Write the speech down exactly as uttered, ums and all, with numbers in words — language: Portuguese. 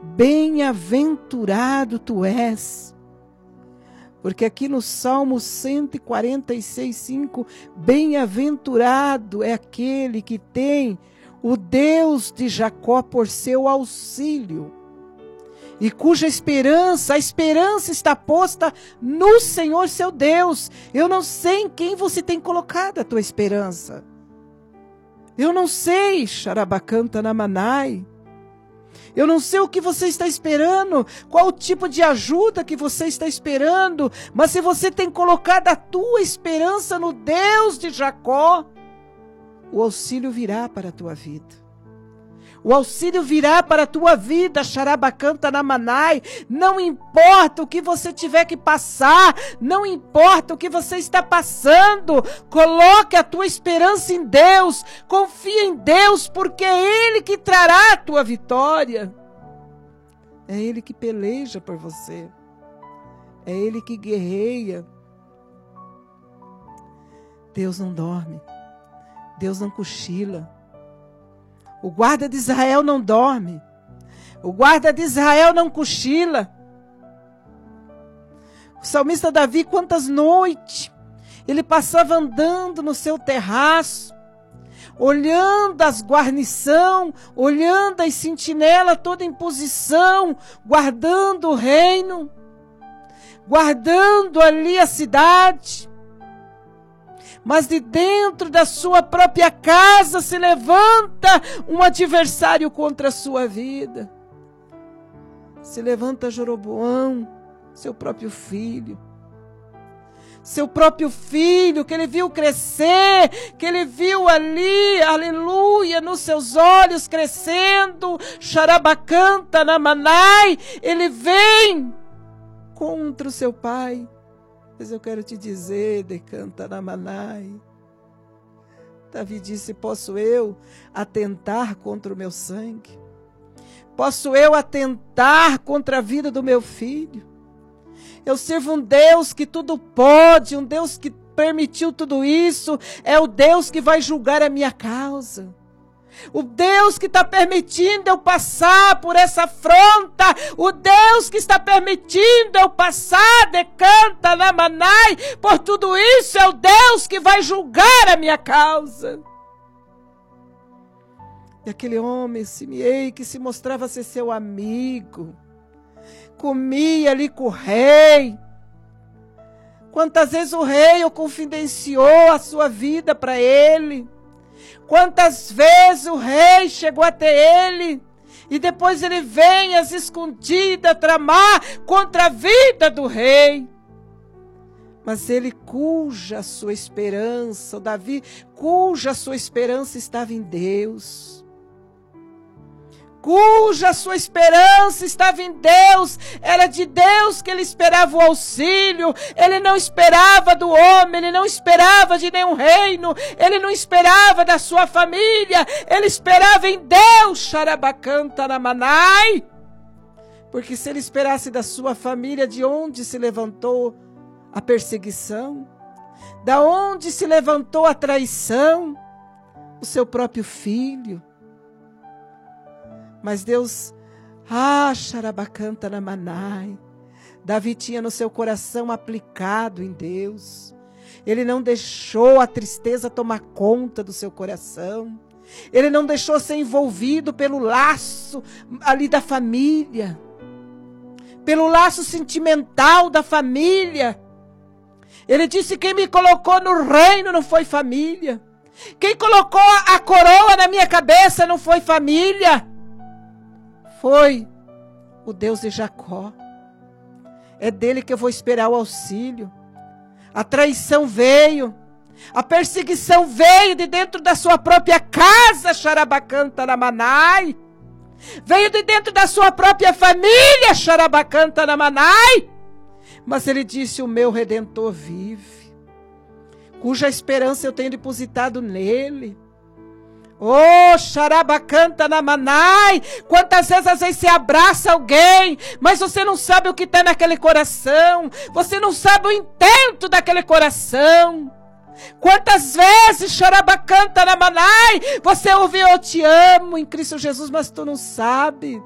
bem-aventurado tu és. Porque aqui no Salmo cento e quarenta e seis, cinco, bem-aventurado é aquele que tem o Deus de Jacó por seu auxílio, e cuja esperança, a esperança está posta no Senhor seu Deus. Eu não sei em quem você tem colocado a tua esperança. Eu não sei, Xarabacanta Namanai. Eu não sei o que você está esperando, qual o tipo de ajuda que você está esperando, mas se você tem colocado a tua esperança no Deus de Jacó, o auxílio virá para a tua vida. O auxílio virá para a tua vida, Xarabacanta Namanai. Não importa o que você tiver que passar, não importa o que você está passando, coloque a tua esperança em Deus, confia em Deus, porque é Ele que trará a tua vitória. É Ele que peleja por você, é Ele que guerreia. Deus não dorme, Deus não cochila. O guarda de Israel não dorme. O guarda de Israel não cochila. O salmista Davi, quantas noites ele passava andando no seu terraço, olhando as guarnição, olhando as sentinelas toda em posição, guardando o reino, guardando ali a cidade. Mas de dentro da sua própria casa se levanta um adversário contra a sua vida. Se levanta Jeroboão, seu próprio filho. Seu próprio filho, que ele viu crescer, que ele viu ali, aleluia, nos seus olhos crescendo, Xarabacanta Namanai, ele vem contra o seu pai. Mas eu quero te dizer, Decanta Namanai, Davi disse, posso eu atentar contra o meu sangue? Posso eu atentar contra a vida do meu filho? Eu sirvo um Deus que tudo pode, um Deus que permitiu tudo isso, é o Deus que vai julgar a minha causa. O Deus que está permitindo eu passar por essa afronta, o Deus que está permitindo eu passar, Decanta Namanai, por tudo isso é o Deus que vai julgar a minha causa. E aquele homem, Simei, que se mostrava ser seu amigo, comia ali com o rei. Quantas vezes o rei o confidenciou a sua vida para ele. Quantas vezes o rei chegou até ele e depois ele vem às escondidas tramar contra a vida do rei. Mas ele cuja sua esperança, o Davi, cuja sua esperança estava em Deus. Cuja sua esperança estava em Deus, era de Deus que ele esperava o auxílio, ele não esperava do homem, ele não esperava de nenhum reino, ele não esperava da sua família, ele esperava em Deus, Xarabacanta Namanai, porque se ele esperasse da sua família, de onde se levantou a perseguição, da onde se levantou a traição, o seu próprio filho. Mas Deus, ah, Xarabacanta Namanai, Davi tinha no seu coração aplicado em Deus. Ele não deixou a tristeza tomar conta do seu coração. Ele não deixou ser envolvido pelo laço ali da família, pelo laço sentimental da família. Ele disse, quem me colocou no reino não foi família. Quem colocou a coroa na minha cabeça não foi família. Foi o Deus de Jacó. É dele que eu vou esperar o auxílio. A traição veio, a perseguição veio de dentro da sua própria casa, Xarabacanta Namanai. Veio de dentro da sua própria família, Xarabacanta Namanai. Mas ele disse, o meu Redentor vive, cuja esperança eu tenho depositado nele. Oh, Xarabacanta Namanai, quantas vezes às vezes você abraça alguém, mas você não sabe o que está naquele coração, você não sabe o intento daquele coração. Quantas vezes, Xarabacanta Namanai, você ouviu, eu te amo em Cristo Jesus, mas tu não sabe.